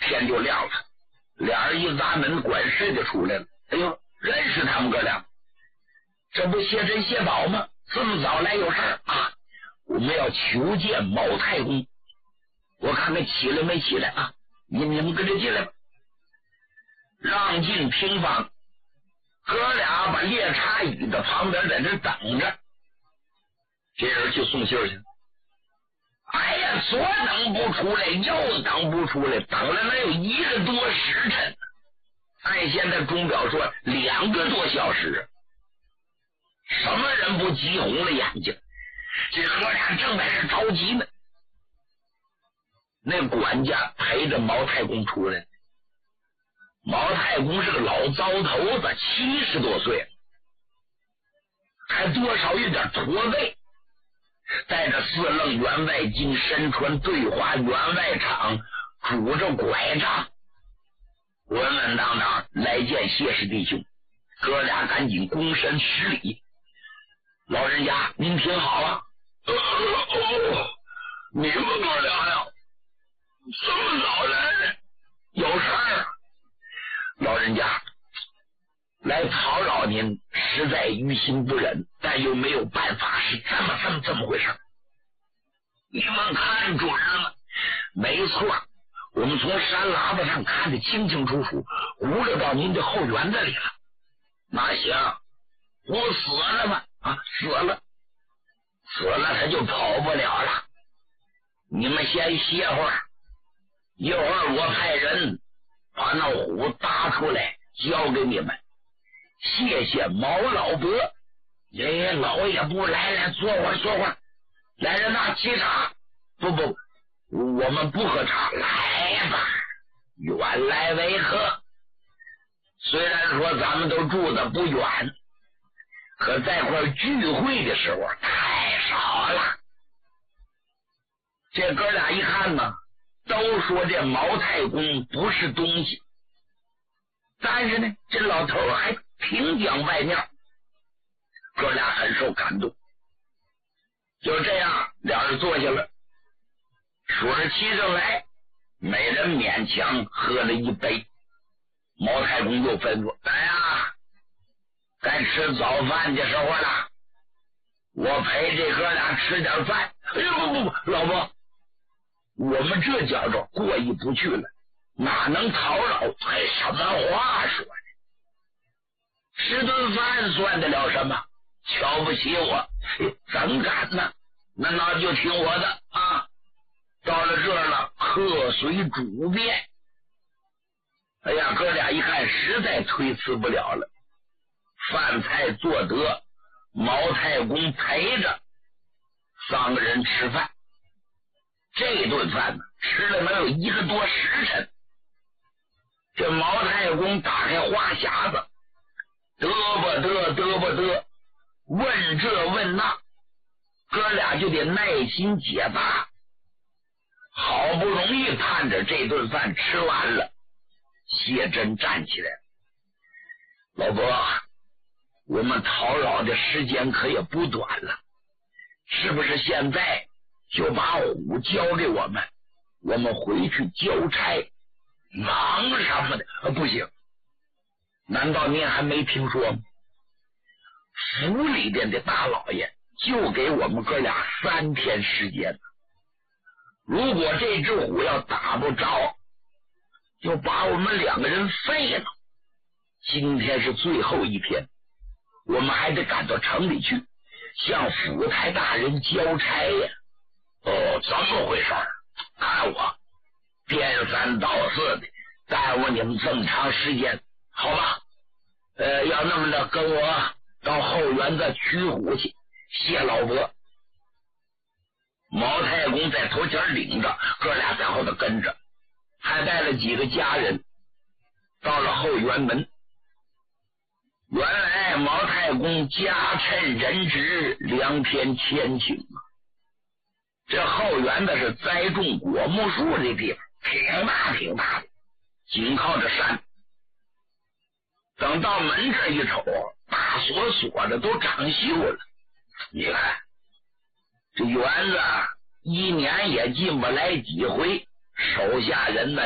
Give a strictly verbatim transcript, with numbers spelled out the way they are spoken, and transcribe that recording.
天就亮了，俩人一砸门，管事的出来了。哎呦，认识他们哥俩，这不谢珍谢宝吗？这么早来有事啊？我们要求见毛太公，我看看起来没起来啊？你你们跟着进来吧。让进厅房，哥俩把列差椅的旁边在这等着。这人去送信去了。哎呀，左等不出来，右等不出来，等了能有一个多时辰。按现在钟表说，两个多小时。什么人不急红了眼睛？这哥俩正在这着急呢。那管家陪着毛太公出来。毛太公是个老糟头子，七十多岁了，还多少有点驼背，带着四楞员外巾，身穿对花员外氅，拄着拐杖，稳稳当当来见谢氏弟兄。哥俩赶紧躬身施礼。老人家您挺好啊。呃哦，你们哥俩呀，这么早来，有事儿？老人家来讨扰您，实在于心不忍，但又没有办法，是这么这么这么回事。你们看准了吗？没错，我们从山喇叭上看得清清楚楚，轱辘到您的后园子里了。那行，我死了吗？啊，死了，死了他就跑不了了。你们先歇会儿，一会儿我派人把那虎搭出来交给你们。谢谢毛老伯。哎，老爷不来来，坐会儿坐会儿。来人呐，沏茶。不不，我们不喝茶。来吧，原来为何？虽然说咱们都住的不远，可在块聚会的时候太少了。这哥俩一看呢，都说这毛太公不是东西，但是呢，这老头还挺讲外面，哥俩很受感动。就这样，俩人坐下了，数着七上来，每人勉强喝了一杯。毛太公又吩咐：来呀，该吃早饭的时候了，我陪这哥俩吃点饭。哎呦不不不，老伯，我们这叫做过意不去了，哪能讨扰？哎，什么话说的？吃顿饭算得了什么？瞧不起我？怎敢呢？那那就听我的啊！到了这儿了，客随主便。哎呀，哥俩一看，实在推辞不了了。饭菜做得，毛太公陪着三个人吃饭。这顿饭呢，吃了能有一个多时辰。这毛太公打开话匣子，嘚吧嘚嘚吧嘚，问这问那，哥俩就得耐心解答。好不容易盼着这顿饭吃完了，谢珍站起来：老伯，我们讨扰的时间可也不短了，是不是现在就把虎交给我们，我们回去交差？忙什么的、啊、不行，难道您还没听说吗？府里边的大老爷就给我们哥俩三天时间，如果这只虎要打不着，就把我们两个人废了。今天是最后一天，我们还得赶到城里去向府台大人交差呀。哦，怎么回事？看我颠三倒四的耽误你们这么长时间，好吧？呃，要那么的，跟我到后园子取虎去。谢老伯。毛太公在头前领着，哥俩在后头跟着，还带了几个家人。到了后园门，原来毛太公家趁人职，良田千顷啊。这后园子是栽种果木树的地方，挺大挺大的，紧靠着山。等到门这一瞅，大锁锁着都长锈了。你看这园子一年也进不来几回，手下人呢